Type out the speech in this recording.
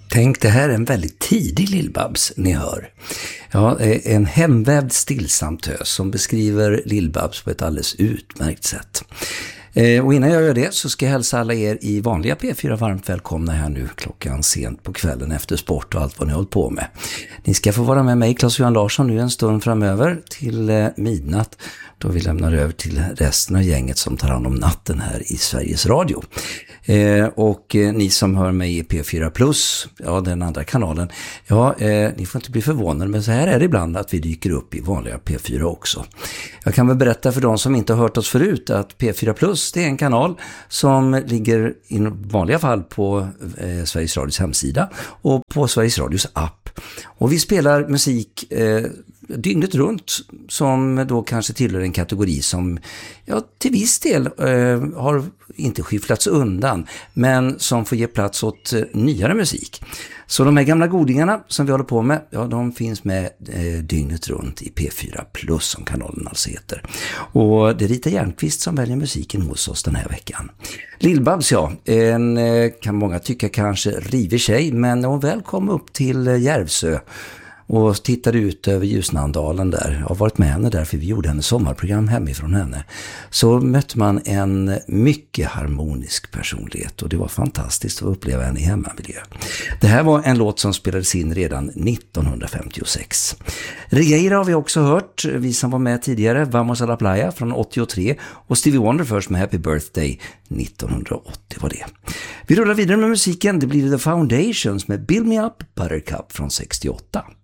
Tänk, det här är en väldigt tidig Lill-Babs ni hör. Ja, en hemvävd stillsam tös som beskriver Lill-Babs på ett alldeles utmärkt sätt. Och innan jag gör det så ska jag hälsa alla er i vanliga P4 varmt välkomna här nu klockan sent på kvällen efter sport och allt vad ni har hållit på med. Ni ska få vara med mig, Claes-Johan Larsson, nu en stund framöver till midnatt, då vi lämnar över till resten av gänget som tar hand om natten här i Sveriges Radio. Och ni som hör mig i P4 Plus, ja den andra kanalen, ja ni får inte bli förvånade, men så här är det ibland att vi dyker upp i vanliga P4 också. Jag kan väl berätta för de som inte har hört oss förut att P4 Plus, det är en kanal som ligger i vanliga fall på Sveriges Radios hemsida och på Sveriges Radios app. Och vi spelar musik dygnet runt som då kanske tillhör en kategori som till viss del har inte skifflats undan, men som får ge plats åt nyare musik. Så de här gamla godingarna som vi håller på med, ja, de finns med dygnet runt i P4 Plus som kanalen alltså heter. Och det är Rita Järnqvist som väljer musiken hos oss den här veckan. Lill-Babs, ja, kan många tycka kanske rivig tjej, men när hon väl kom upp till Järvsö och tittade ut över Ljusnandalen där, jag har varit med henne där för vi gjorde hennes sommarprogram hemifrån henne, så mötte man en mycket harmonisk personlighet och det var fantastiskt att uppleva henne i hemmamiljö. Det här var en låt som spelades in redan 1956. Regeira har vi också hört, vi som var med tidigare, Vamos a la Playa från 83 och Stevie Wonder först med Happy Birthday 1980 var det. Vi rullar vidare med musiken, det blir The Foundations med Build Me Up Buttercup från 68.